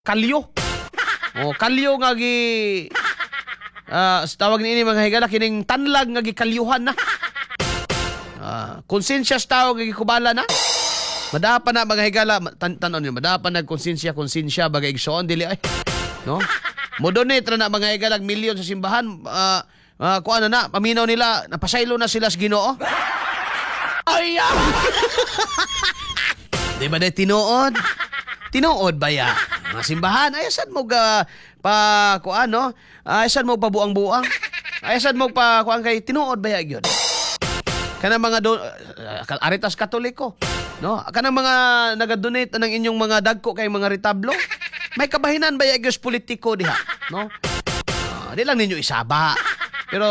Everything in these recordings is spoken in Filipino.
kalyo. Kalyo nga gi tawag ni ini mga higala kining tanlag nga gikalyuhan na. Konsensya sa tao nga gikubala na. Madapa na mga higala tanon niyo, madapa na konsensya bagay igsoon dili ay. No? Modonate ra na mga higala milyon sa simbahan. Kuan na paminaw nila, napasaylo na sila sa Ginoo. Ay! Di ba na tinuod? Tinuod ba ya? Mga simbahan, ayasan mo kuan no? Ayasan mo pa buang-buang. Ayasan mo pa kuan kay tinuod ba ya gyud? Kana mga aritas Katoliko, no? Kana mga naga-donate ng inyong mga dagko kay mga retablo. May kabahinan ba ya gyud politiko diha, no? Di lang ninyo isaba. Pero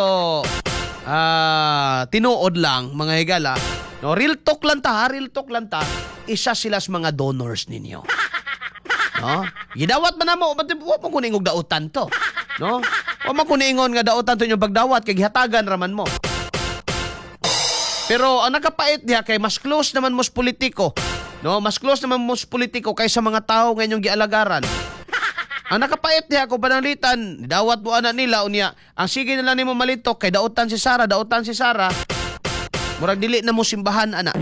tinuod lang mga higala. No, real talk lang ta. Isa sila sa mga donors ninyo. No? Gidawat man namo, wa mo kuningog dautan to. No? Wa mo kuningon nga dautan to inyong pagdawat kay gihatagan raman mo. Pero ang nakapait diha kay mas close naman mo sa politiko. No, mas close naman mo sa politiko kaysa mga tao nga inyong gialagaran. Ang nakapait diha ko pananglitan, dawat mo ana nila unya. Ang sige na lang nimo malitok kay dautan si Sara. Murag dili na mo simbahan ana.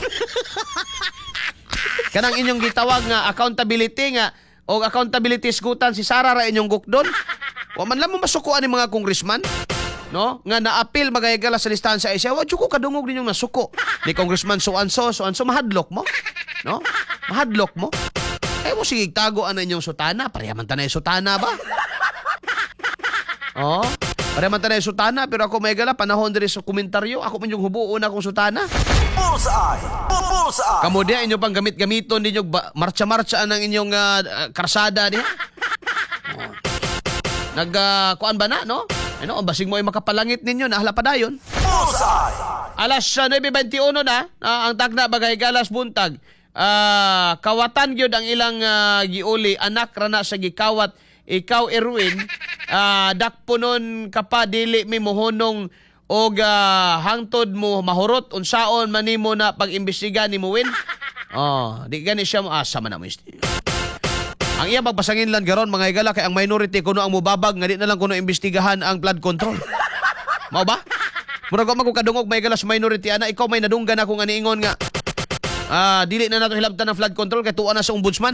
Kanang inyong gitawag nga accountability nga o accountability isgutan si Sara ra inyong gukdon. Wa man lang mo masukuan ni mga congressman, no? Nga naapil magayagala sa listahan sa ICC. Wa ko kadungog ninyong nasuko. Ni congressman so-anso mahadlok mo, no? Mahadlok mo. Mo sige tago ana inyong sutana, pareha man tanay sutana ba? Pareha man tanay sutana pero ako may gala panahon diri sa komentaryo, ako man yung hubuon akong sutana. Bullseye. Kamo dia inyo pang gamit-gamiton ninyo marcha-marcha ang inyong karsada diha. Kuan ba na, no? Ano, basig mo ay makapalangit ninyo na hala padayon. Bullseye. Alas 9:21 na, ang tagna bagay galas buntag. Kawatan gyud ang ilang giuli, anak ra na sa gikawat. Ikaw Erwin, dakpunon ka pa dili mi mohonong og hangtod mo mahurot unsaon man nimo na pag-imbestiga nimo win. Di gani siya asa man na mo. Ang iya pagpasangin lang garon mga higala kay ang minority kuno ang mubabag nga di na lang kuno imbestigahan ang flood control. Mao ba? Murag ko kadungog mga higala sa minority ana, ikaw may nadunggan ako nga niingon nga dili na nato hilabtan ng flood control kay tuwa na sa ombudsman.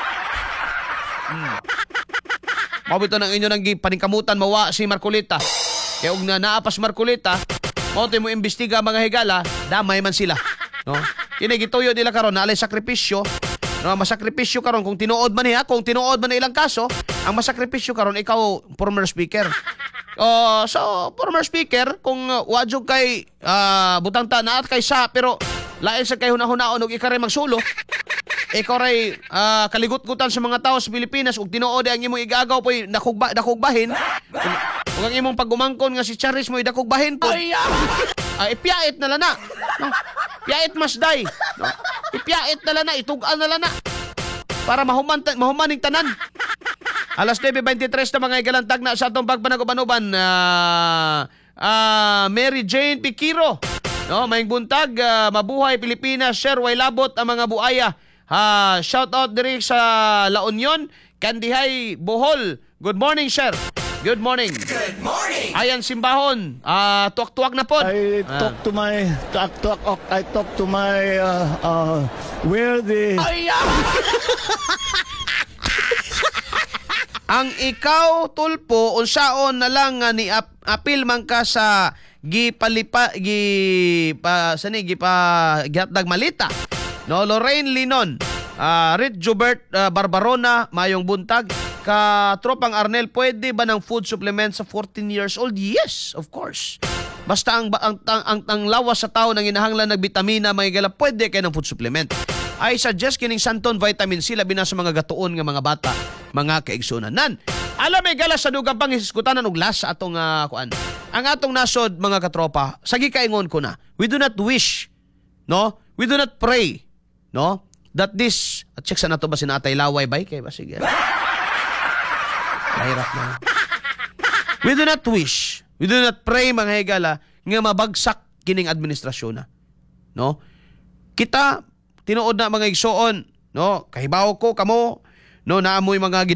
Mabito ng inyo nang paningkamutan mawa si Marcolita. Kaya og naapas Marcolita, mo mo imbestiga mga higala, damay man sila. No? Kini gituyo nila karon na alay sakripisyo. No, masakripisyo karon kung tinuod man kung tinuod man ilang kaso, ang masakripisyo karon ikaw former speaker. So former speaker kung wadyo kay butang tanaat kay sa pero lain sa kay hunahon og ikare magsulo. Ikaw ray kaligut-gutan sa mga tao sa Pilipinas ug tinuod ang imong igagaw poy dakugbahin. Ug ang imong pagumangkon nga si Charis mo idakugbahin po. Ipiait na lana. No? Piait masday. No? Ipiait na lana, itugan na lana. Para mahumaning tanan. Alas 9:23 na mga igalantag na sa atong pagpanaguban-uban. Mary Jane Piquiro. No, maing buntag, mabuhay Pilipinas, share way labot ang mga buaya. Shout out diri sa La Union, Kandihay, Bohol. Good morning, sir. Good morning. Good morning. Ayan simbahon. Tuak-tuak na pod. I talk to my where the Ang ikaw tulpo unsaon na lang nga ni apil man ka sa gihatdag malita. No, Lorraine Linon, Rit Jubert Barbarona, mayong buntag. Tropang Arnel, pwede ba ng food supplement sa 14 years old? Yes, of course. Basta ang lawas sa tao nang inahanglan ng bitamina, mga gala, pwede kayo ng food supplement. I suggest kining Santon Vitamin C labi na sa mga gatuon nga mga bata, mga kaigsunan. Alam may gala sa dugang pang hiskutanan og last sa atong kuan. Ang atong nasod mga katropa, sagi kaingon ko na. We do not wish, no? We do not pray, no? That this check sa nato ba sinatay laway bay kay ba sige. Mahirap na. We do not wish, we do not pray mga higala nga mabagsak kining administrasyon na. No? Kita tinuod na mga igsoon, no? Kahibaw ko kamo no naamoy mga